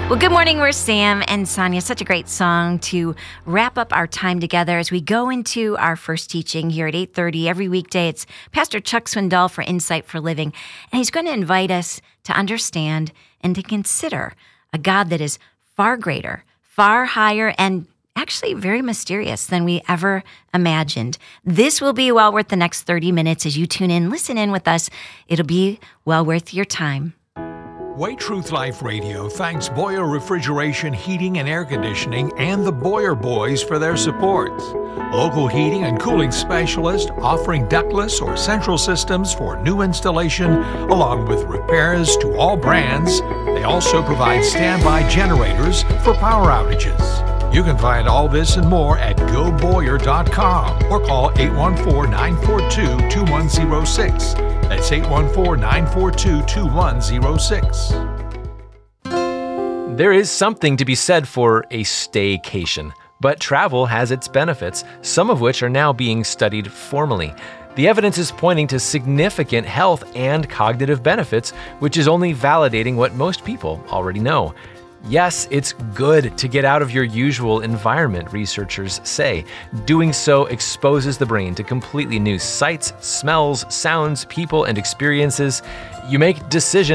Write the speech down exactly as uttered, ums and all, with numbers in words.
Well, good morning. We're Sam and Sonia. Such a great song to wrap up our time together as we go into our first teaching here at eight thirty every weekday. It's Pastor Chuck Swindoll for Insight for Living, and he's going to invite us to understand and to consider a God that is far greater, far higher, and actually very mysterious than we ever imagined. This will be well worth the next thirty minutes as you tune in, listen in with us. It'll be well worth your time. Way Truth Life Radio thanks Boyer Refrigeration, Heating and Air Conditioning and the Boyer Boys for their support. Local heating and cooling specialist offering ductless or central systems for new installation, along with repairs to all brands. They also provide standby generators for power outages. You can find all this and more at go boyer dot com or call eight one four, nine four two, two one zero six. That's eight one four, nine four two, two one zero six. There is something to be said for a staycation, but travel has its benefits, some of which are now being studied formally. The evidence is pointing to significant health and cognitive benefits, which is only validating what most people already know. Yes, it's good to get out of your usual environment, researchers say. Doing so exposes the brain to completely new sights, smells, sounds, people, and experiences. You make decisions